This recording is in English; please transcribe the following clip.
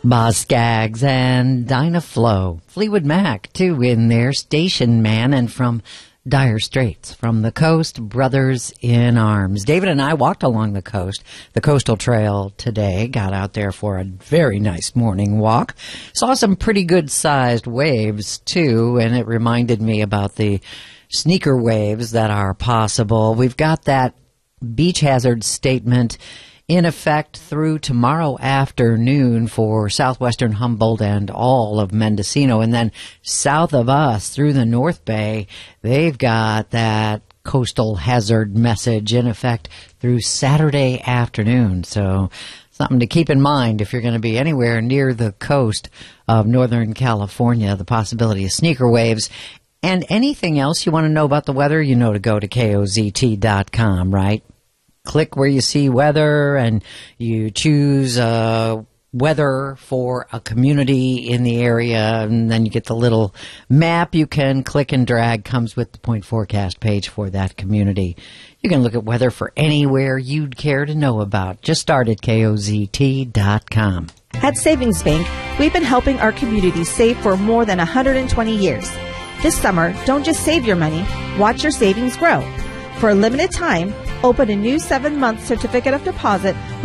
Boz Scaggs and Dinah Flo. Fleetwood Mac, too, in there. Station Man, and from Dire Straits, from the coast, Brothers in Arms. David and I walked along the coast, the coastal trail today, got out there for a very nice morning walk. Saw some pretty good-sized waves, too, and it reminded me about the sneaker waves that are possible. We've got that beach hazard statement in effect through tomorrow afternoon for southwestern Humboldt and all of Mendocino. And then south of us through the North Bay, they've got that coastal hazard message in effect through Saturday afternoon. So something to keep in mind if you're going to be anywhere near the coast of Northern California, the possibility of sneaker waves. And anything else you want to know about the weather, you know to go to KOZT.com, right? Click where you see weather and you choose weather for a community in the area, and then you get the little map you can click and drag, comes with the point forecast page for that community. You can look at weather for anywhere you'd care to know about. Just start at KOZT.com. At Savings Bank, we've been helping our community save for more than 120 years. This summer, don't just save your money, watch your savings grow. For a limited time, open a new 7-month certificate of deposit